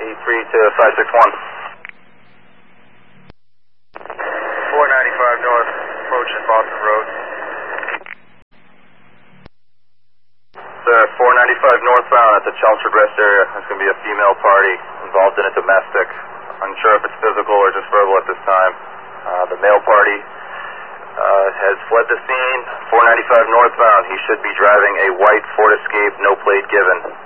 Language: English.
83 to 561. 495 north, approaching Boston Road. Sir, 495 northbound at the Chelmsford Rest area. There's going to be a female party involved in a domestic. Unsure if it's physical or just verbal at this time. The male party has fled the scene. 495 northbound. He should be driving a white Ford Escape, no plate given.